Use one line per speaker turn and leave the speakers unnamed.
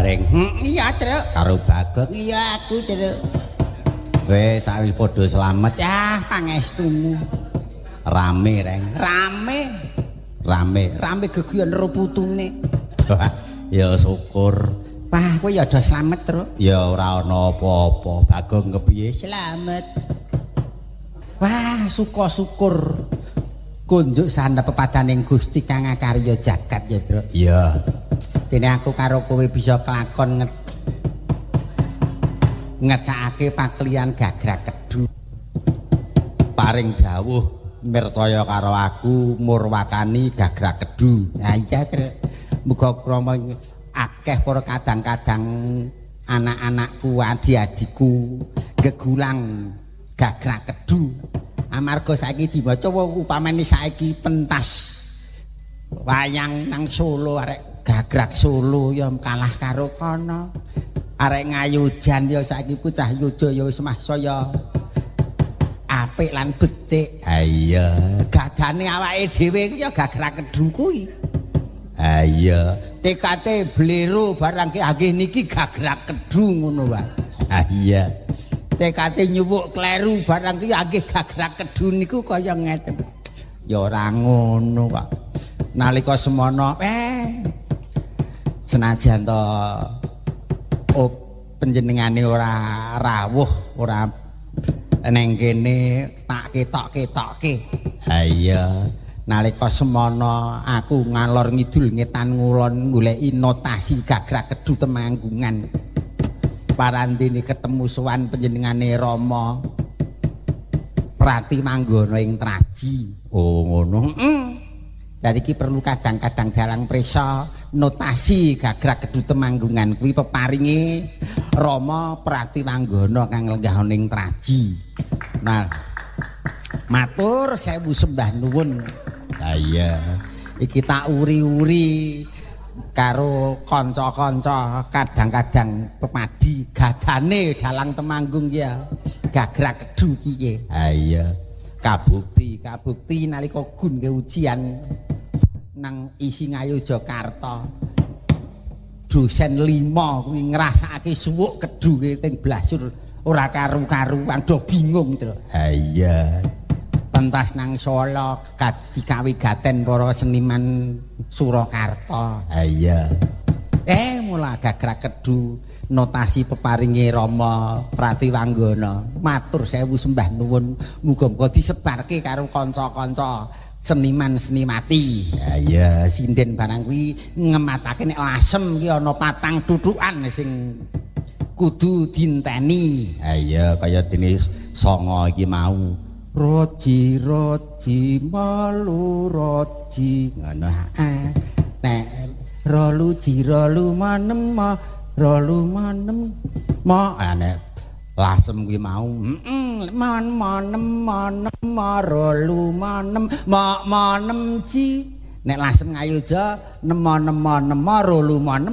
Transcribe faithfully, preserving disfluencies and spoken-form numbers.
bareng.
Hmm, iya, Truk.
Karo Bagong.
Iya, aku, Truk.
Wis sawis padha slamet ya pangestumu. Rame reng.
Rame.
Rame.
Rame geguyon karo putune.
Ya syukur.
Wah, kowe ya ada slamet, Truk.
Ya ora ana apa-apa. Bagong kepiye?
Slamet. Wah, syukur-syukur. Kunjuk sana pepadaning Gusti kang ngakarya jagat ya, Truk.
Iya.
Dene aku karo kowe bisa kelakon nge ngecakake paklian gagrag kedu.
Paring dawuh mircaya karo aku murwakani gagrag kedu.
Nah iya, Truk. Muga krama akeh para kadang-kadang anak-anakku, adik-adikku gegulang gagrag kedu. Amarga saiki diwaca upamane saiki pentas wayang nang Solo arek gagrag Solo ya kalah karo kono. Arek Ngayujan ya saiki Pucah Yoja ya wis mahsaya apik lan becik.
Ha iya,
Gadane awake dhewe ya gagrag kedu kuwi.
ha iya,
Tekate blero barang ki nggih niki gagrag kedu ngono wae.
ha iya.
Tekate nyuwuk kleru barang ki nggih gagrag kedu niku kaya ngeten. Ya ora ngono kok. Nalika semono eh senajan to oh panjenengane ora rawuh, ora neng kene tak ketok-ketokke.
Ha iya.
Nalika semono aku ngalor ngidul ngetan ngulon goleki notasi gagrag kedu Temanggungan. Parandene ketemu sowan panjenengane Rama Pratimanggana ing Traji.
Oh ngono.
Heeh. Dadi iki perlu kadang-kadang jalang prisa notasi gagrag kedu Temanggungan kuwi peparinge Rama Pratimanggana kang lenggah ning Traji. Nah, matur sewu sembah nuwun.
Ha iya.
Iki tak uri-uri karo kanca-kanca kadang-kadang pepadi gadane dalang Temanggung ya gagrag kedu piye.
Ha iya.
Kabukti, kabukti nalika gun ke ujian nang isi Ngayogyakarta. Dosen lima kuwi ngrasakake suwuk kedu teng blasur ora karu-karuan do bingung to.
Ha iya.
Pentas nang Solo dikawigaten para seniman Surakarta.
Ha iya.
Eh mula gagrag kedu notasi peparinge Rama Pratiwanggana. Matur sewu sembah nuwun muga-muga disebarke karo kanca-kanca seniman-senimati.
Ha iya.
Sinden barang kuwi ngematake nek lasem ki ana patang tutukan sing kudu dinteni.
Ha iya kaya dene songo iki mau.
Roji roji malu roji ngono ah. Nek rolu jiralu manem ma rolu manem ma nek lasem kuwi mau heeh man manem manem ma rolu manem ma manem ji nek lasem Ngayogya nem nem nem rolu manem